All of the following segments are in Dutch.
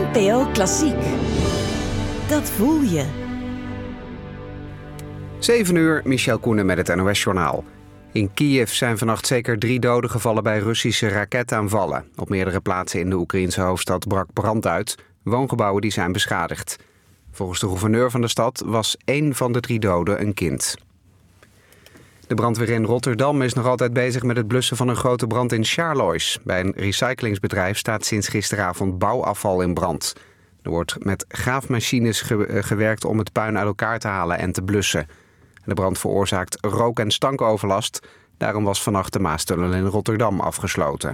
NPO Klassiek. Dat voel je. 7 uur, Michel Koenen met het NOS-journaal. In Kiev zijn vannacht zeker 3 doden gevallen bij Russische raketaanvallen. Op meerdere plaatsen in de Oekraïense hoofdstad brak brand uit. Woongebouwen die zijn beschadigd. Volgens de gouverneur van de stad was 1 van de 3 doden een kind. De brandweer in Rotterdam is nog altijd bezig met het blussen van een grote brand in Charloes. Bij een recyclingsbedrijf staat sinds gisteravond bouwafval in brand. Er wordt met graafmachines gewerkt om het puin uit elkaar te halen en te blussen. De brand veroorzaakt rook- en stankoverlast. Daarom was vannacht de Maastunnel in Rotterdam afgesloten.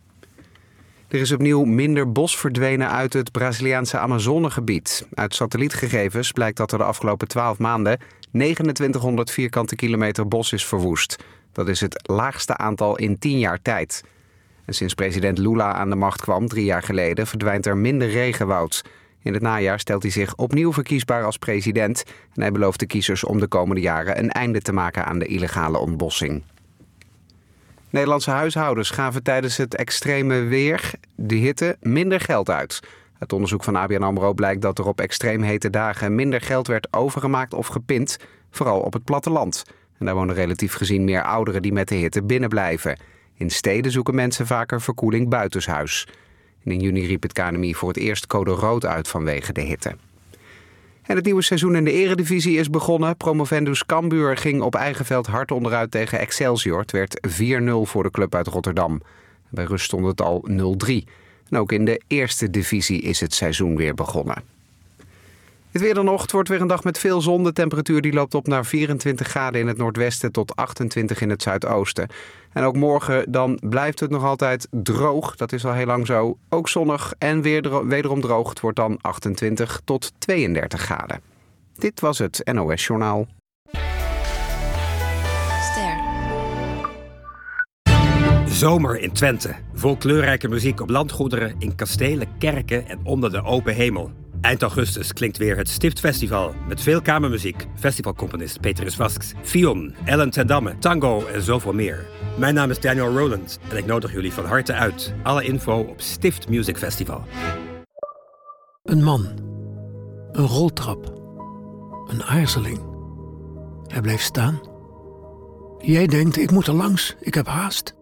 Er is opnieuw minder bos verdwenen uit het Braziliaanse Amazonegebied. Uit satellietgegevens blijkt dat er de afgelopen 12 maanden 2900 vierkante kilometer bos is verwoest. Dat is het laagste aantal in 10 jaar tijd. En sinds president Lula aan de macht kwam 3 jaar geleden verdwijnt er minder regenwoud. In het najaar stelt hij zich opnieuw verkiesbaar als president. En hij belooft de kiezers om de komende jaren een einde te maken aan de illegale ontbossing. Nederlandse huishoudens gaven tijdens het extreme weer, de hitte, minder geld uit. Uit onderzoek van ABN AMRO blijkt dat er op extreem hete dagen minder geld werd overgemaakt of gepind, vooral op het platteland. En daar wonen relatief gezien meer ouderen die met de hitte binnen blijven. In steden zoeken mensen vaker verkoeling buitenshuis. En in juni riep het KNMI voor het eerst code rood uit vanwege de hitte. En het nieuwe seizoen in de Eredivisie is begonnen. Promovendus Cambuur ging op eigen veld hard onderuit tegen Excelsior. Het werd 4-0 voor de club uit Rotterdam. Bij rust stond het al 0-3. En ook in de eerste divisie is het seizoen weer begonnen. Het weer dan nog. Het wordt weer een dag met veel zon. De temperatuur die loopt op naar 24 graden in het noordwesten tot 28 in het zuidoosten. En ook morgen dan blijft het nog altijd droog. Dat is al heel lang zo. Ook zonnig en wederom droog. Het wordt dan 28 tot 32 graden. Dit was het NOS Journaal. Zomer in Twente. Vol kleurrijke muziek op landgoederen, in kastelen, kerken en onder de open hemel. Eind augustus klinkt weer het Stiftfestival met veel kamermuziek, festivalcomponist Petrus Vasks, Fion, Ellen ten Damme, tango en zoveel meer. Mijn naam is Daniel Rowland en ik nodig jullie van harte uit. Alle info op Stift Music Festival. Een man. Een roltrap. Een aarzeling. Hij blijft staan. Jij denkt, ik moet er langs, ik heb haast.